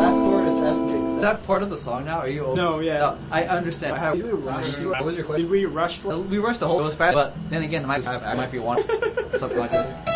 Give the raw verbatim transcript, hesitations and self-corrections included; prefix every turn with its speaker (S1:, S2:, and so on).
S1: last chord is F major.
S2: Is that part of the song now? Are you?
S3: No, yeah.
S2: No, I understand. How,
S3: Did we rush?
S2: what was your question?
S3: Did we rush for?
S2: We rushed the whole. It was fast, but then again, it might, I, I might be one subconsciously.